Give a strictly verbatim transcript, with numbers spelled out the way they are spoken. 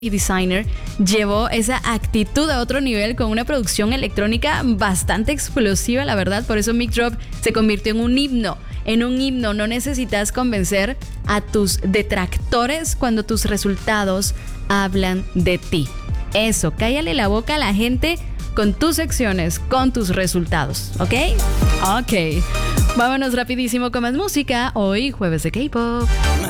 Designer llevó esa actitud a otro nivel con una producción electrónica bastante explosiva, la verdad. Por eso Mic Drop se convirtió en un himno. En un himno no necesitas convencer a tus detractores cuando tus resultados hablan de ti. Eso, cállale la boca a la gente con tus secciones, con tus resultados, ¿ok? Ok. Vámonos rapidísimo con más música. Hoy, jueves de K-Pop.